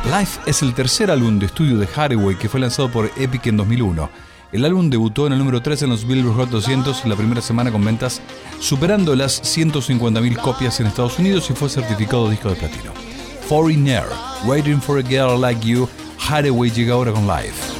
Life es el tercer álbum de estudio de Hathaway que fue lanzado por Epic en 2001. El álbum debutó en el número 3 en los Billboard Hot 200 la primera semana con ventas superando las 150.000 copias en Estados Unidos y fue certificado disco de platino. Foreigner, Waiting for a Girl Like You, Hathaway llega ahora con Life.